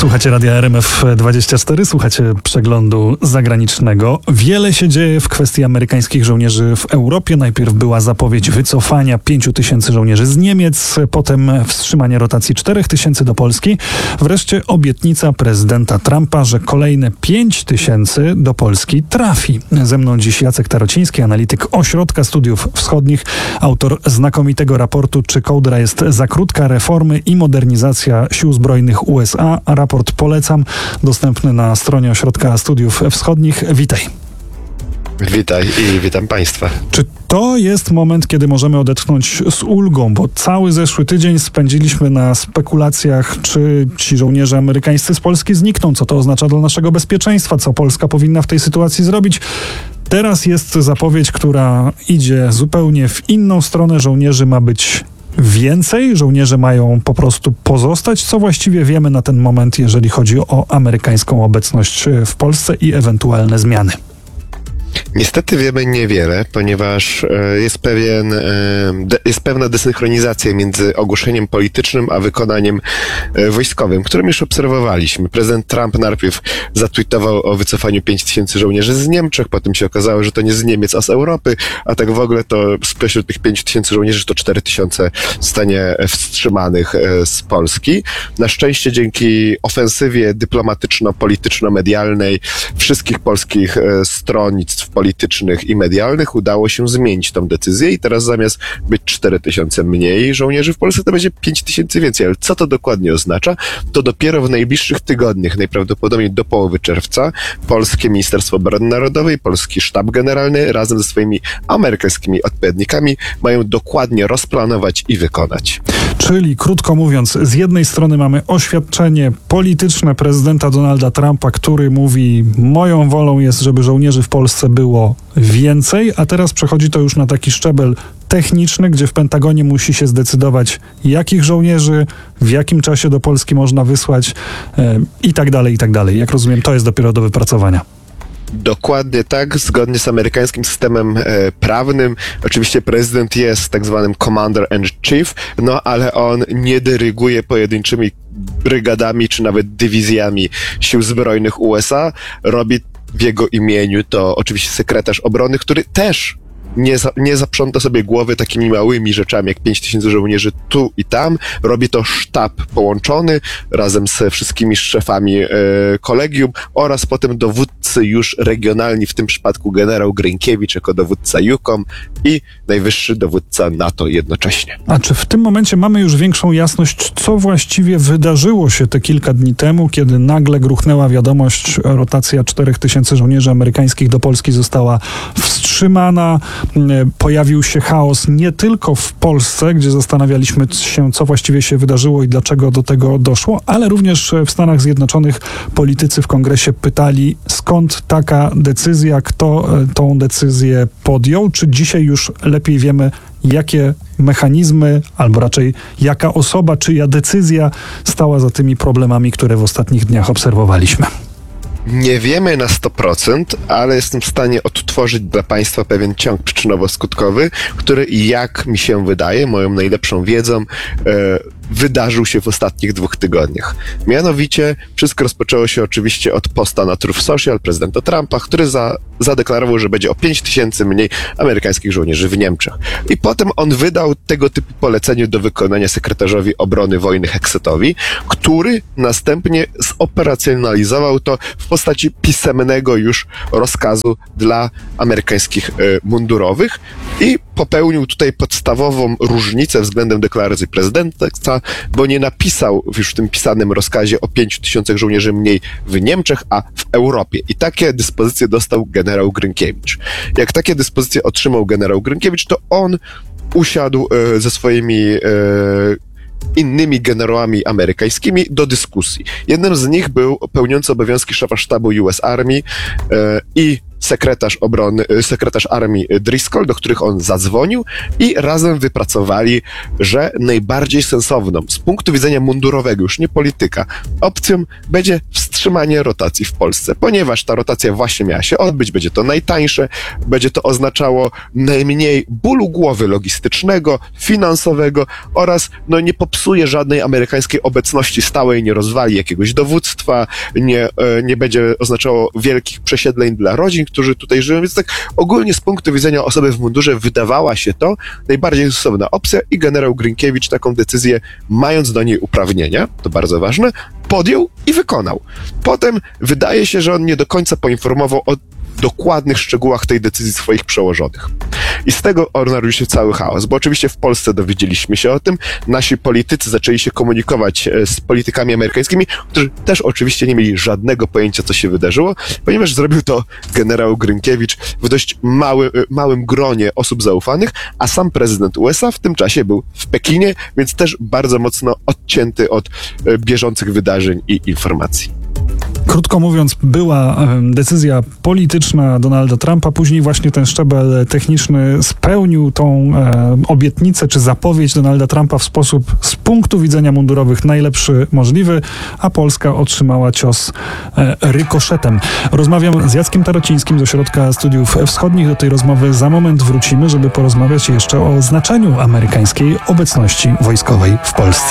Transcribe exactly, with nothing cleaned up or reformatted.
Słuchacie Radia R M F dwadzieścia cztery, słuchacie przeglądu zagranicznego. Wiele się dzieje w kwestii amerykańskich żołnierzy w Europie. Najpierw była zapowiedź wycofania pięciu tysięcy żołnierzy z Niemiec, potem wstrzymanie rotacji czterech tysięcy do Polski. Wreszcie obietnica prezydenta Trumpa, że kolejne pięć tysięcy do Polski trafi. Ze mną dziś Jacek Tarociński, analityk Ośrodka Studiów Wschodnich, autor znakomitego raportu Czy kołdra jest za krótka? Reformy i modernizacja sił zbrojnych U S A. Raport polecam, dostępny na stronie Ośrodka Studiów Wschodnich. Witaj. Witaj i witam Państwa. Czy to jest moment, kiedy możemy odetchnąć z ulgą, bo cały zeszły tydzień spędziliśmy na spekulacjach, czy ci żołnierze amerykańscy z Polski znikną, co to oznacza dla naszego bezpieczeństwa, co Polska powinna w tej sytuacji zrobić. Teraz jest zapowiedź, która idzie zupełnie w inną stronę. Żołnierzy ma być więcej, żołnierze mają po prostu pozostać. Co właściwie wiemy na ten moment, jeżeli chodzi o amerykańską obecność w Polsce i ewentualne zmiany? Niestety wiemy niewiele, ponieważ jest pewien, jest pewna desynchronizacja między ogłoszeniem politycznym a wykonaniem wojskowym, którym już obserwowaliśmy. Prezydent Trump najpierw zatweetował o wycofaniu pięć tysięcy żołnierzy z Niemczech, potem się okazało, że to nie z Niemiec, a z Europy, a tak w ogóle to spośród tych pięciu tysięcy żołnierzy to cztery tysiące zostanie wstrzymanych z Polski. Na szczęście dzięki ofensywie dyplomatyczno-polityczno-medialnej wszystkich polskich stronnictw politycznych i medialnych udało się zmienić tą decyzję i teraz zamiast być cztery tysiące mniej żołnierzy w Polsce, to będzie pięć tysięcy więcej. Ale co to dokładnie oznacza? To dopiero w najbliższych tygodniach, najprawdopodobniej do połowy czerwca, polskie Ministerstwo Obrony Narodowej, polski Sztab Generalny razem ze swoimi amerykańskimi odpowiednikami mają dokładnie rozplanować i wykonać. Czyli krótko mówiąc, z jednej strony mamy oświadczenie polityczne prezydenta Donalda Trumpa, który mówi: moją wolą jest, żeby żołnierzy w Polsce było więcej, a teraz przechodzi to już na taki szczebel techniczny, gdzie w Pentagonie musi się zdecydować, jakich żołnierzy, w jakim czasie do Polski można wysłać e, i tak dalej, i tak dalej. Jak rozumiem, to jest dopiero do wypracowania. Dokładnie tak, zgodnie z amerykańskim systemem e, prawnym. Oczywiście prezydent jest tak zwanym commander-in-chief, no ale on nie dyryguje pojedynczymi brygadami czy nawet dywizjami sił zbrojnych U S A. Robi w jego imieniu to oczywiście sekretarz obrony, który też nie, za, nie zaprząta sobie głowy takimi małymi rzeczami jak pięć tysięcy żołnierzy tu i tam. Robi to sztab połączony razem ze wszystkimi szefami e, kolegium oraz potem dowódcy już regionalni, w tym przypadku generał Gryńkiewicz jako dowódca EUCOM i najwyższy dowódca NATO jednocześnie. A czy w tym momencie mamy już większą jasność, co właściwie wydarzyło się te kilka dni temu, kiedy nagle gruchnęła wiadomość, rotacja czterech tysięcy żołnierzy amerykańskich do Polski została wstrzymana? Pojawił się chaos nie tylko w Polsce, gdzie zastanawialiśmy się, co właściwie się wydarzyło i dlaczego do tego doszło, ale również w Stanach Zjednoczonych politycy w kongresie pytali, skąd taka decyzja, kto tą decyzję podjął. Czy dzisiaj już lepiej wiemy, jakie mechanizmy, albo raczej jaka osoba, czyja decyzja stała za tymi problemami, które w ostatnich dniach obserwowaliśmy? Nie wiemy na sto procent, ale jestem w stanie odtworzyć dla Państwa pewien ciąg przyczynowo-skutkowy, który, jak mi się wydaje, moją najlepszą wiedzą, e, wydarzył się w ostatnich dwóch tygodniach. Mianowicie wszystko rozpoczęło się oczywiście od posta na Truth Social prezydenta Trumpa, który za, zadeklarował, że będzie o pięć tysięcy mniej amerykańskich żołnierzy w Niemczech. I potem on wydał tego typu polecenie do wykonania sekretarzowi obrony wojny Hexetowi, który następnie zoperacjonalizował to w postaci pisemnego już rozkazu dla amerykańskich e, mundurowych i popełnił tutaj podstawową różnicę względem deklaracji prezydenta, bo nie napisał już w tym pisanym rozkazie o pięciu tysiącach żołnierzy mniej w Niemczech, a w Europie. I takie dyspozycje dostał generał Gryńkiewicz. Jak takie dyspozycje otrzymał generał Gryńkiewicz, to on usiadł e, ze swoimi e, innymi generałami amerykańskimi do dyskusji. Jednym z nich był pełniący obowiązki szefa sztabu U S Army e, i sekretarz obrony, sekretarz armii Driscoll, do których on zadzwonił i razem wypracowali, że najbardziej sensowną z punktu widzenia mundurowego, już nie polityka, opcją będzie wstrzymanie rotacji w Polsce, ponieważ ta rotacja właśnie miała się odbyć, będzie to najtańsze, będzie to oznaczało najmniej bólu głowy logistycznego, finansowego oraz no, nie popsuje żadnej amerykańskiej obecności stałej, nie rozwali jakiegoś dowództwa, nie, nie będzie oznaczało wielkich przesiedleń dla rodzin, którzy tutaj żyją, więc tak ogólnie z punktu widzenia osoby w mundurze wydawała się to najbardziej stosowna opcja i generał Grinkiewicz taką decyzję, mając do niej uprawnienia, to bardzo ważne, podjął i wykonał. Potem wydaje się, że on nie do końca poinformował o dokładnych szczegółach tej decyzji swoich przełożonych. I z tego narodził się cały chaos, bo oczywiście w Polsce dowiedzieliśmy się o tym, nasi politycy zaczęli się komunikować z politykami amerykańskimi, którzy też oczywiście nie mieli żadnego pojęcia, co się wydarzyło, ponieważ zrobił to generał Grinkiewicz w dość mały, małym gronie osób zaufanych, a sam prezydent U S A w tym czasie był w Pekinie, więc też bardzo mocno odcięty od bieżących wydarzeń i informacji. Krótko mówiąc, była decyzja polityczna Donalda Trumpa, później właśnie ten szczebel techniczny spełnił tą e, obietnicę czy zapowiedź Donalda Trumpa w sposób z punktu widzenia mundurowych najlepszy możliwy, a Polska otrzymała cios e, rykoszetem. Rozmawiam z Jackiem Tarocińskim z Ośrodka Studiów Wschodnich. Do tej rozmowy za moment wrócimy, żeby porozmawiać jeszcze o znaczeniu amerykańskiej obecności wojskowej w Polsce.